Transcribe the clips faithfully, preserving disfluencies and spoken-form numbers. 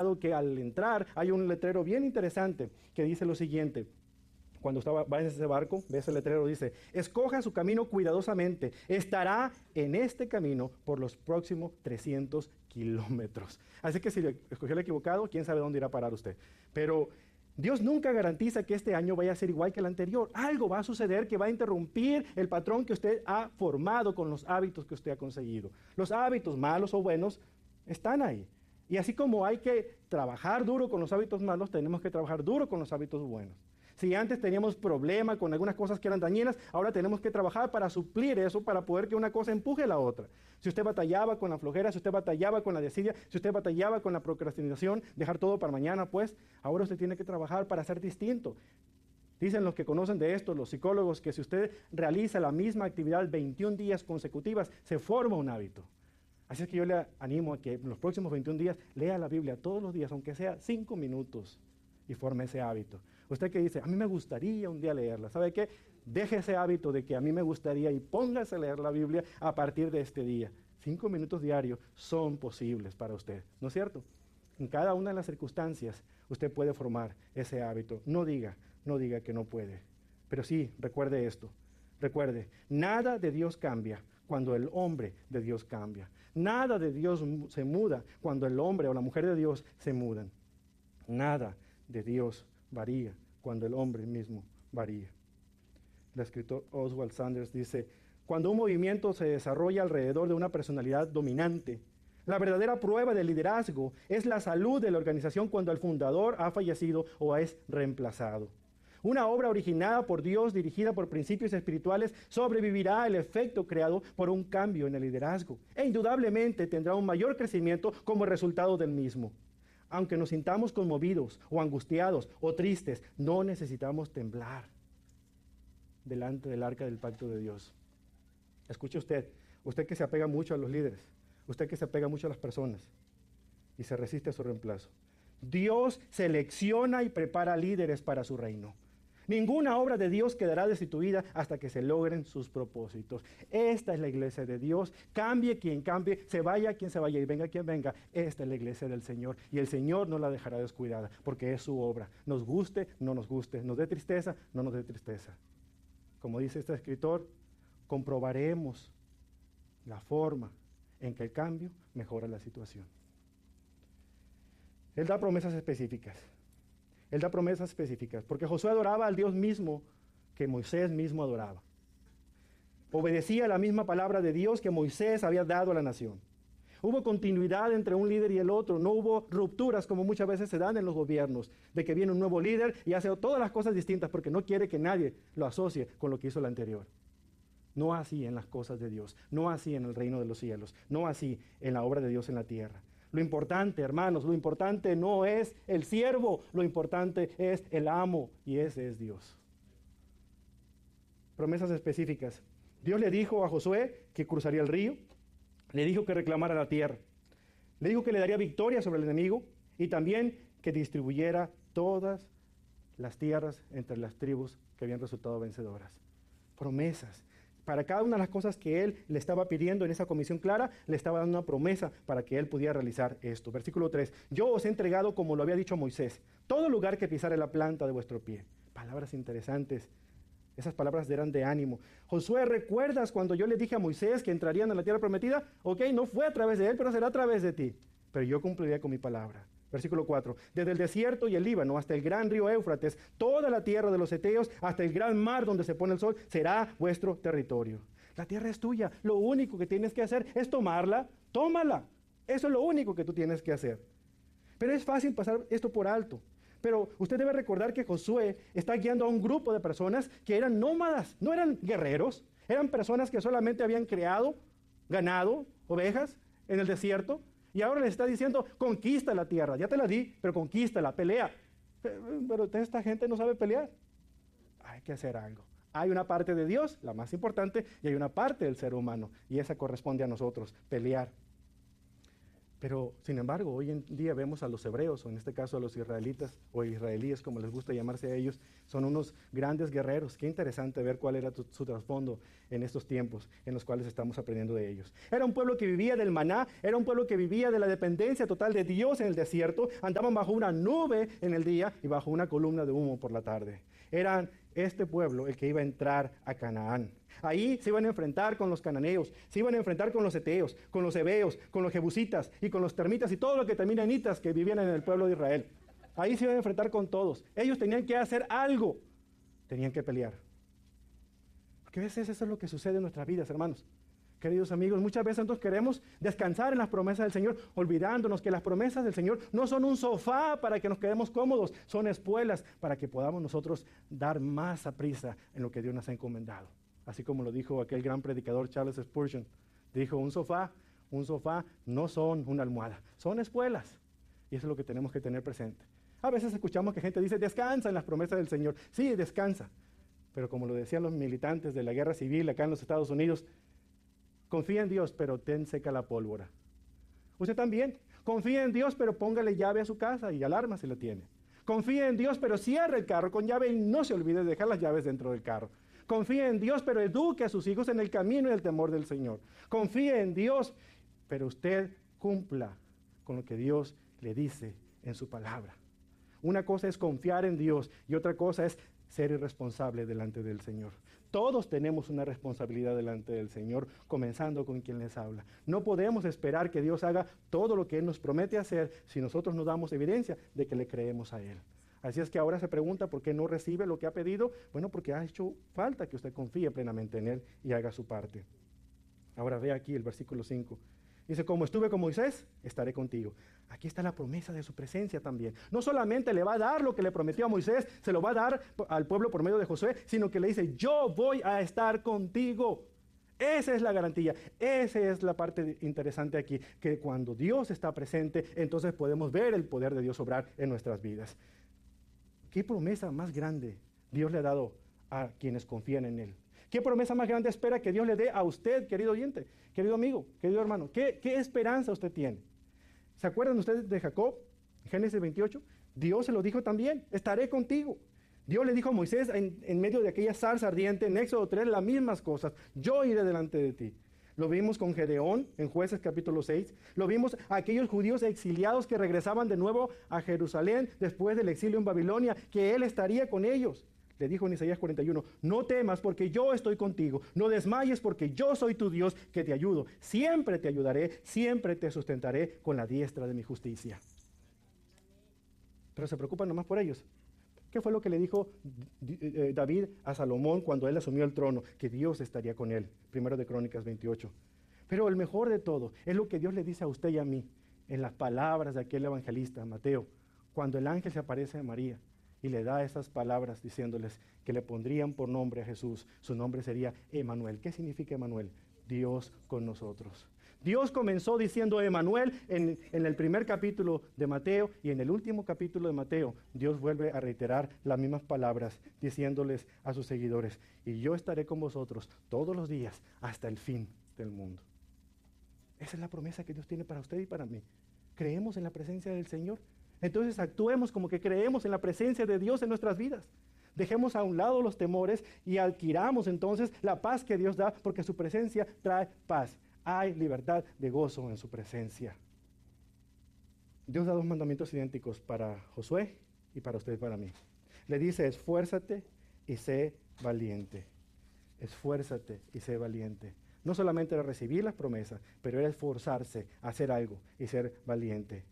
notado que al entrar hay un letrero bien interesante que dice lo siguiente. Cuando estaba, va en ese barco, ve ese letrero, dice, escoja su camino cuidadosamente, estará en este camino por los próximos trescientos kilómetros. Así que si escogió el equivocado, quién sabe dónde irá a parar usted. Pero Dios nunca garantiza que este año vaya a ser igual que el anterior. Algo va a suceder que va a interrumpir el patrón que usted ha formado con los hábitos que usted ha conseguido. Los hábitos malos o buenos están ahí. Y así como hay que trabajar duro con los hábitos malos, tenemos que trabajar duro con los hábitos buenos. Si antes teníamos problemas con algunas cosas que eran dañinas, ahora tenemos que trabajar para suplir eso, para poder que una cosa empuje a la otra. Si usted batallaba con la flojera, si usted batallaba con la desidia, si usted batallaba con la procrastinación, dejar todo para mañana, pues ahora usted tiene que trabajar para ser distinto. Dicen los que conocen de esto, los psicólogos, que si usted realiza la misma actividad veintiún días consecutivas, se forma un hábito. Así es que yo le animo a que en los próximos veintiún días lea la Biblia todos los días, aunque sea cinco minutos, y forme ese hábito. Usted que dice, a mí me gustaría un día leerla, ¿sabe qué? Deje ese hábito de que a mí me gustaría y póngase a leer la Biblia a partir de este día. Cinco minutos diarios son posibles para usted, ¿no es cierto? En cada una de las circunstancias usted puede formar ese hábito. No diga, no diga que no puede. Pero sí, recuerde esto. Recuerde, nada de Dios cambia cuando el hombre de Dios cambia. Nada de Dios se muda cuando el hombre o la mujer de Dios se mudan. Nada de Dios varía cuando el hombre mismo varía. El escritor Oswald Sanders dice, cuando un movimiento se desarrolla alrededor de una personalidad dominante, la verdadera prueba de liderazgo es la salud de la organización cuando el fundador ha fallecido o es reemplazado. Una obra originada por Dios, dirigida por principios espirituales, sobrevivirá al efecto creado por un cambio en el liderazgo e indudablemente tendrá un mayor crecimiento como resultado del mismo. Aunque nos sintamos conmovidos o angustiados o tristes, no necesitamos temblar delante del arca del pacto de Dios. Escuche usted, usted que se apega mucho a los líderes, usted que se apega mucho a las personas y se resiste a su reemplazo. Dios selecciona y prepara líderes para su reino. Ninguna obra de Dios quedará destituida hasta que se logren sus propósitos. Esta es la iglesia de Dios. Cambie quien cambie, se vaya quien se vaya y venga quien venga. Esta es la iglesia del Señor. Y el Señor no la dejará descuidada porque es su obra. Nos guste, no nos guste. Nos dé tristeza, no nos dé tristeza. Como dice este escritor, comprobaremos la forma en que el cambio mejora la situación. Él da promesas específicas. Él da promesas específicas, porque Josué adoraba al Dios mismo que Moisés mismo adoraba. Obedecía la misma palabra de Dios que Moisés había dado a la nación. Hubo continuidad entre un líder y el otro, no hubo rupturas como muchas veces se dan en los gobiernos, de que viene un nuevo líder y hace todas las cosas distintas porque no quiere que nadie lo asocie con lo que hizo el anterior. No así en las cosas de Dios, no así en el reino de los cielos, no así en la obra de Dios en la tierra. Lo importante, hermanos, lo importante no es el siervo, lo importante es el amo, y ese es Dios. Promesas específicas. Dios le dijo a Josué que cruzaría el río, le dijo que reclamara la tierra, le dijo que le daría victoria sobre el enemigo y también que distribuyera todas las tierras entre las tribus que habían resultado vencedoras. Promesas. Para cada una de las cosas que él le estaba pidiendo en esa comisión clara, le estaba dando una promesa para que él pudiera realizar esto. Versículo tres. Yo os he entregado, como lo había dicho Moisés, todo lugar que pisare la planta de vuestro pie. Palabras interesantes. Esas palabras eran de ánimo. Josué, ¿recuerdas cuando yo le dije a Moisés que entrarían en la tierra prometida? Ok, no fue a través de él, pero será a través de ti. Pero yo cumpliré con mi palabra. Versículo cuatro. Desde el desierto y el Líbano hasta el gran río Éufrates, toda la tierra de los heteos, hasta el gran mar donde se pone el sol, será vuestro territorio. La tierra es tuya. Lo único que tienes que hacer es tomarla. Tómala. Eso es lo único que tú tienes que hacer. Pero es fácil pasar esto por alto. Pero usted debe recordar que Josué está guiando a un grupo de personas que eran nómadas, no eran guerreros, eran personas que solamente habían creado ganado, ovejas en el desierto. Y ahora les está diciendo, conquista la tierra, ya te la di, pero conquístala, pelea. Pero, pero esta gente no sabe pelear. Hay que hacer algo. Hay una parte de Dios, la más importante, y hay una parte del ser humano, y esa corresponde a nosotros, pelear. Pero, sin embargo, hoy en día vemos a los hebreos, o en este caso a los israelitas, o israelíes, como les gusta llamarse a ellos, son unos grandes guerreros. Qué interesante ver cuál era tu, su trasfondo en estos tiempos en los cuales estamos aprendiendo de ellos. Era un pueblo que vivía del maná, era un pueblo que vivía de la dependencia total de Dios en el desierto, andaban bajo una nube en el día y bajo una columna de humo por la tarde. Eran este pueblo el que iba a entrar a Canaán. Ahí se iban a enfrentar con los cananeos, se iban a enfrentar con los heteos, con los heveos, con los jebusitas y con los termitas y todo lo que termina en itas que vivían en el pueblo de Israel. Ahí se iban a enfrentar con todos. Ellos tenían que hacer algo, tenían que pelear. Porque a veces eso es lo que sucede en nuestras vidas, hermanos. Queridos amigos, muchas veces nosotros queremos descansar en las promesas del Señor, olvidándonos que las promesas del Señor no son un sofá para que nos quedemos cómodos, son espuelas para que podamos nosotros dar más a prisa en lo que Dios nos ha encomendado. Así como lo dijo aquel gran predicador Charles Spurgeon, dijo, un sofá, un sofá no son una almohada, son espuelas. Y eso es lo que tenemos que tener presente. A veces escuchamos que gente dice, descansa en las promesas del Señor. Sí, descansa. Pero como lo decían los militantes de la guerra civil acá en los Estados Unidos, confía en Dios, pero ten seca la pólvora. Usted también, confía en Dios, pero póngale llave a su casa y alarma si la tiene. Confía en Dios, pero cierre el carro con llave y no se olvide de dejar las llaves dentro del carro. Confía en Dios, pero eduque a sus hijos en el camino y el temor del Señor. Confía en Dios, pero usted cumpla con lo que Dios le dice en su palabra. Una cosa es confiar en Dios y otra cosa es ser irresponsable delante del Señor. Todos tenemos una responsabilidad delante del Señor, comenzando con quien les habla. No podemos esperar que Dios haga todo lo que Él nos promete hacer si nosotros no damos evidencia de que le creemos a Él. Así es que ahora se pregunta por qué no recibe lo que ha pedido. Bueno, porque ha hecho falta que usted confíe plenamente en Él y haga su parte. Ahora ve aquí el versículo cinco. Dice, como estuve con Moisés, estaré contigo. Aquí está la promesa de su presencia también. No solamente le va a dar lo que le prometió a Moisés, se lo va a dar al pueblo por medio de Josué, sino que le dice, yo voy a estar contigo. Esa es la garantía, esa es la parte interesante aquí, que cuando Dios está presente, entonces podemos ver el poder de Dios obrar en nuestras vidas. ¿Qué promesa más grande Dios le ha dado a quienes confían en Él? ¿Qué promesa más grande espera que Dios le dé a usted, querido oyente, querido amigo, querido hermano? ¿Qué, qué esperanza usted tiene? ¿Se acuerdan ustedes de Jacob? Génesis veintiocho. Dios se lo dijo también, estaré contigo. Dios le dijo a Moisés en, en medio de aquella zarza ardiente, en Éxodo tres, las mismas cosas. Yo iré delante de ti. Lo vimos con Gedeón en Jueces capítulo seis. Lo vimos a aquellos judíos exiliados que regresaban de nuevo a Jerusalén después del exilio en Babilonia, que Él estaría con ellos. Le dijo en Isaías cuarenta y uno, no temas porque yo estoy contigo, no desmayes porque yo soy tu Dios que te ayudo. Siempre te ayudaré, siempre te sustentaré con la diestra de mi justicia. Pero se preocupan nomás por ellos. ¿Qué fue lo que le dijo David a Salomón cuando él asumió el trono? Que Dios estaría con él. Primero de Crónicas veintiocho. Pero el mejor de todo es lo que Dios le dice a usted y a mí en las palabras de aquel evangelista, Mateo, cuando el ángel se aparece a María y le da esas palabras diciéndoles que le pondrían por nombre a Jesús. Su nombre sería Emanuel. ¿Qué significa Emanuel? Dios con nosotros. Dios comenzó diciendo Emanuel en, en el primer capítulo de Mateo, y en el último capítulo de Mateo Dios vuelve a reiterar las mismas palabras diciéndoles a sus seguidores, y yo estaré con vosotros todos los días hasta el fin del mundo. Esa es la promesa que Dios tiene para usted y para mí. ¿Creemos en la presencia del Señor? Entonces actuemos como que creemos en la presencia de Dios en nuestras vidas. Dejemos a un lado los temores y adquiramos entonces la paz que Dios da, porque su presencia trae paz. Hay libertad de gozo en su presencia. Dios da dos mandamientos idénticos para Josué y para usted y para mí. Le dice, esfuérzate y sé valiente. Esfuérzate y sé valiente. No solamente era recibir las promesas, pero era esforzarse a hacer algo y ser valiente.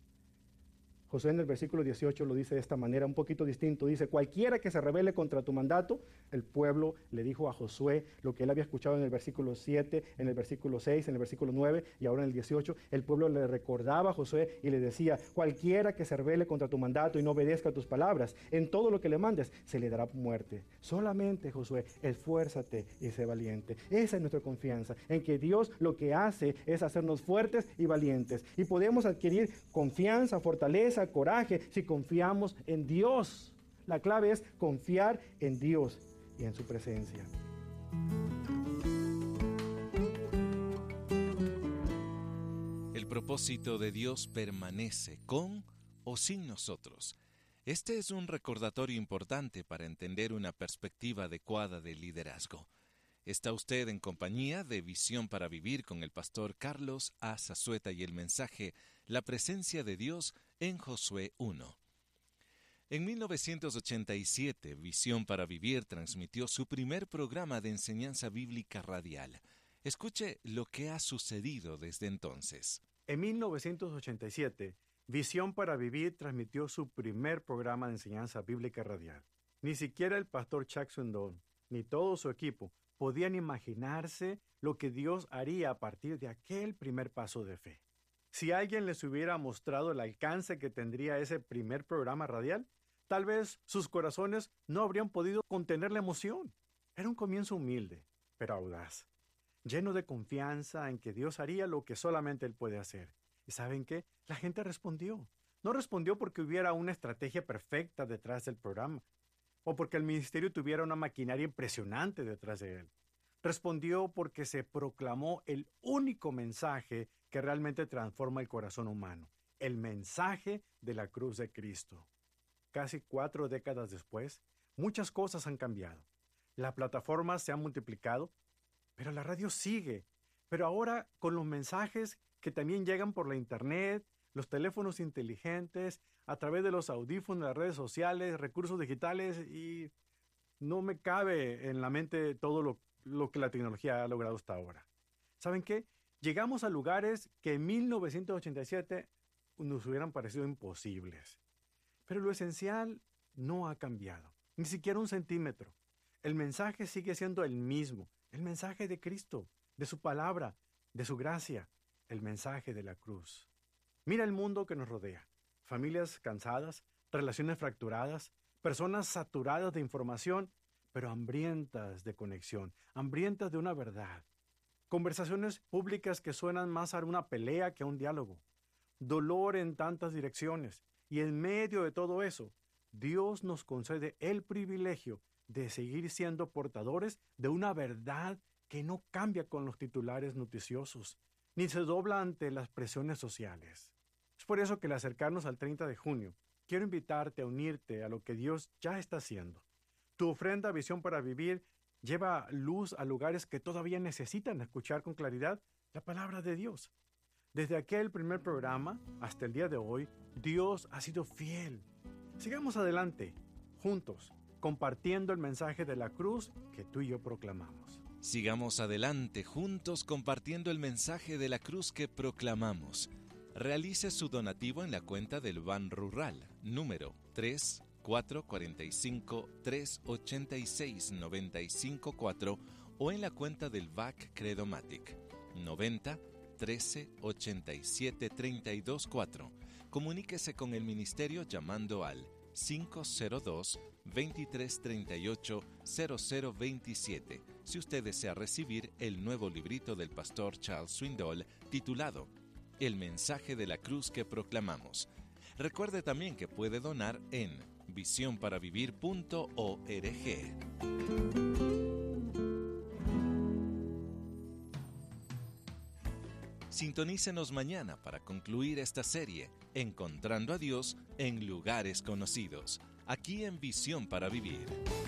Josué en el versículo dieciocho lo dice de esta manera, un poquito distinto. Dice, cualquiera que se rebele contra tu mandato, el pueblo le dijo a Josué lo que él había escuchado en el versículo siete, en el versículo seis, en el versículo nueve y ahora en el dieciocho. El pueblo le recordaba a Josué y le decía, cualquiera que se rebele contra tu mandato y no obedezca a tus palabras, en todo lo que le mandes, se le dará muerte. Solamente, Josué, esfuérzate y sé valiente. Esa es nuestra confianza, en que Dios lo que hace es hacernos fuertes y valientes. Y podemos adquirir confianza, fortaleza, coraje si confiamos en Dios. La clave es confiar en Dios y en su presencia. El propósito de Dios permanece con o sin nosotros. Este es un recordatorio importante para entender una perspectiva adecuada de liderazgo. Está usted en compañía de Visión para Vivir con el pastor Carlos A. Zazueta y el mensaje La presencia de Dios en Josué uno. En mil novecientos ochenta y siete, Visión para Vivir transmitió su primer programa de enseñanza bíblica radial. Escuche lo que ha sucedido desde entonces. En mil novecientos ochenta y siete, Visión para Vivir transmitió su primer programa de enseñanza bíblica radial. Ni siquiera el pastor Chuck Swindoll, ni todo su equipo, podían imaginarse lo que Dios haría a partir de aquel primer paso de fe. Si alguien les hubiera mostrado el alcance que tendría ese primer programa radial, tal vez sus corazones no habrían podido contener la emoción. Era un comienzo humilde, pero audaz, lleno de confianza en que Dios haría lo que solamente Él puede hacer. ¿Y saben qué? La gente respondió. No respondió porque hubiera una estrategia perfecta detrás del programa, o porque el ministerio tuviera una maquinaria impresionante detrás de él. Respondió porque se proclamó el único mensaje que realmente transforma el corazón humano, el mensaje de la cruz de Cristo. Casi cuatro décadas después, muchas cosas han cambiado. La plataforma se ha multiplicado, pero la radio sigue. Pero ahora con los mensajes que también llegan por la internet, los teléfonos inteligentes, a través de los audífonos, las redes sociales, recursos digitales, y no me cabe en la mente todo lo, lo que la tecnología ha logrado hasta ahora. ¿Saben qué? Llegamos a lugares que en mil novecientos ochenta y siete nos hubieran parecido imposibles. Pero lo esencial no ha cambiado, ni siquiera un centímetro. El mensaje sigue siendo el mismo, el mensaje de Cristo, de su palabra, de su gracia, el mensaje de la cruz. Mira el mundo que nos rodea. Familias cansadas, relaciones fracturadas, personas saturadas de información, pero hambrientas de conexión, hambrientas de una verdad. Conversaciones públicas que suenan más a una pelea que a un diálogo. Dolor en tantas direcciones. Y en medio de todo eso, Dios nos concede el privilegio de seguir siendo portadores de una verdad que no cambia con los titulares noticiosos, ni se dobla ante las presiones sociales. Es por eso que al acercarnos al treinta de junio, quiero invitarte a unirte a lo que Dios ya está haciendo. Tu ofrenda Visión para Vivir lleva luz a lugares que todavía necesitan escuchar con claridad la palabra de Dios. Desde aquel primer programa hasta el día de hoy, Dios ha sido fiel. Sigamos adelante, juntos, compartiendo el mensaje de la cruz que tú y yo proclamamos. Sigamos adelante juntos compartiendo el mensaje de la cruz que proclamamos. Realice su donativo en la cuenta del Ban Rural, número tres cuatro cuatro cinco tres ocho seis nueve cinco cuatro o en la cuenta del V A C Credomatic, noventa trece ochenta y siete treinta y dos cuatro. Comuníquese con el ministerio llamando al cinco cero dos, veintitrés treinta y ocho, cero cero veintisiete si usted desea recibir el nuevo librito del pastor Charles Swindoll titulado El mensaje de la cruz que proclamamos. Recuerde también que puede donar en visión para vivir punto org. Sintonícenos mañana para concluir esta serie, Encontrando a Dios en lugares conocidos, aquí en Visión para Vivir.